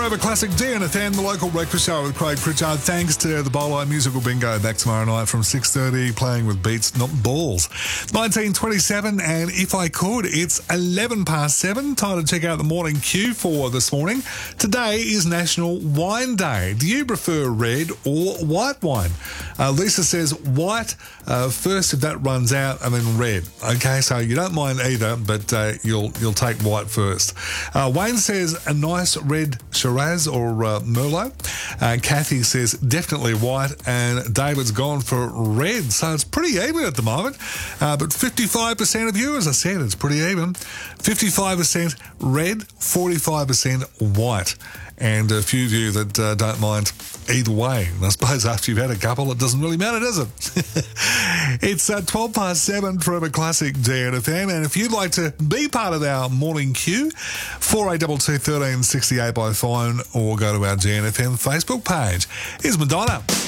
Forever Classic DNFM, the local breakfast show with Craig Pritchard. Thanks to the Bolo Musical Bingo back tomorrow night from 6:30, playing with beats, not balls. 1927, and if I could, it's 7:11. Time to check out the morning queue for this morning. Today is National Wine Day. Do you prefer red or white wine? Lisa says white first if that runs out, and then red. Okay, so you don't mind either, but you'll take white first. Wayne says a nice red Shiraz or Merlot. Kathy says definitely white, and David's gone for red. So it's pretty even at the moment. But 55% of you, as I said, it's pretty even. 55% red, 45% white. And a few of you that don't mind either way. And I suppose after you've had a couple, it doesn't really matter, does it? It's 7:12 Forever Classic DNFM. And if you'd like to be part of our morning queue, 4822 1368 by phone, or go to our DNFM Facebook page. Here's Madonna.